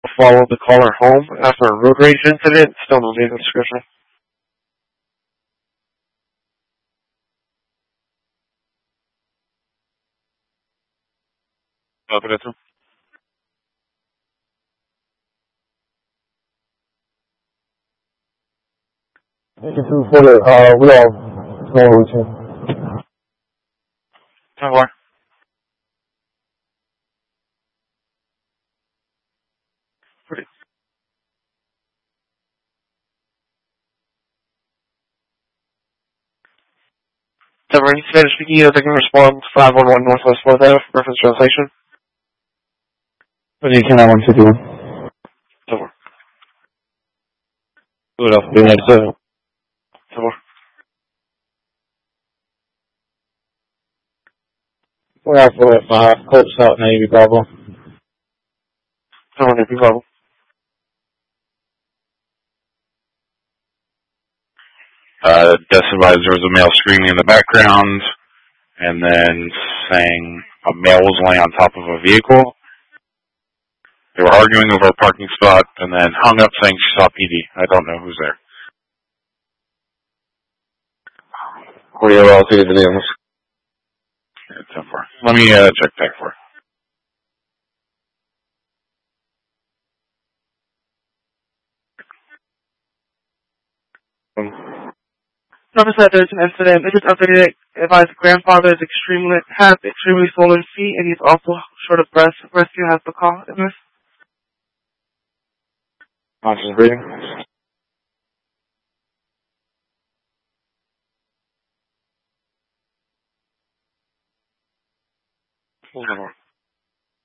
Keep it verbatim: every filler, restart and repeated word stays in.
Followed the caller home after a road rage incident. Still no vehicle description. Open it. Thank you for the, uh, we have no routine. ten four. Seven, Spanish speaking, you can respond five one one Northwest fourth Avenue, reference translation. What do you can I want to do? ten four. Good afternoon, sir. ten four. We have four five, Coach South Navy, Bravo. ten four, Navy, Bravo. Uh, desk advisor was a male screaming in the background, and then saying a male was laying on top of a vehicle. They were arguing over a parking spot, and then hung up saying she saw P D. I don't know who's there. What do you all see the names? Yeah, ten four. Let me uh, check back for it. Notice that there's an incident. They just updated it. Advised grandfather is extremely, has extremely swollen feet, and he's also short of breath. Rescue has the call in this. Conscious breathing. Hold on.